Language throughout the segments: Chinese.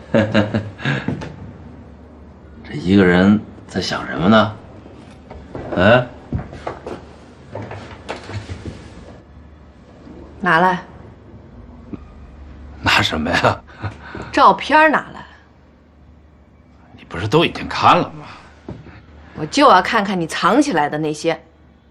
这一个人在想什么呢？嗯？ 拿来。 拿什么呀？ 照片拿来。 你不是都已经看了吗？ 我就要看看你藏起来的那些。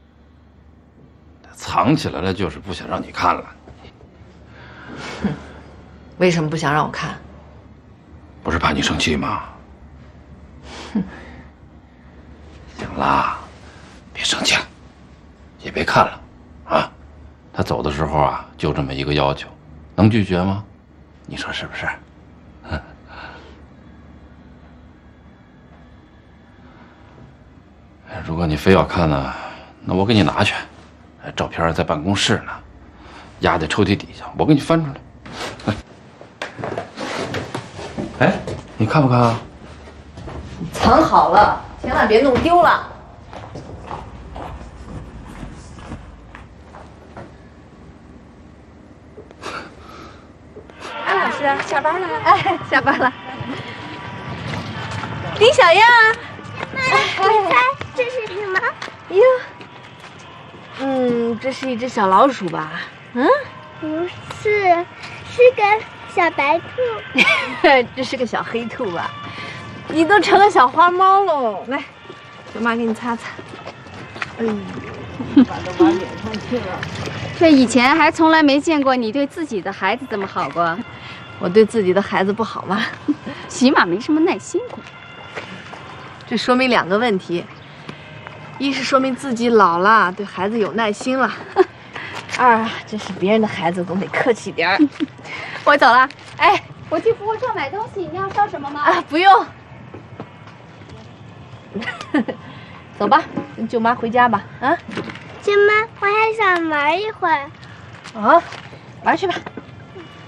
藏起来了，就是不想让你看了。 哼，为什么不想让我看？ 不是怕你生气吗？ 哼， 行啦，别生气了，也别看了，啊！他走的时候啊，就这么一个要求，能拒绝吗？你说是不是？如果你非要看呢，那我给你拿去。照片在办公室呢，压在抽屉底下，我给你翻出来。哎，你看不看啊？ 你藏好了，千万别弄丢了。 安老师，下班了？ 哎，下班了。 李小样， 你猜这是什么？ 哟，这是一只小老鼠吧？ 不是，是个小白兔。 这是个小黑兔吧？你都成了小花猫喽！来，舅妈给你擦擦。哎呦，把都往脸上去了。 这以前还从来没见过你对自己的孩子这么好过。 我对自己的孩子不好吗？ 起码没什么耐心过。 这说明2个问题：一是说明自己老了，对孩子有耐心了；二，真是别人的孩子总得客气点儿。 我走了。哎，我去服务处买东西，你要烧什么吗？ 啊，不用。走吧，跟舅妈回家吧。啊， 舅妈，我还想玩一会儿。 啊，玩去吧。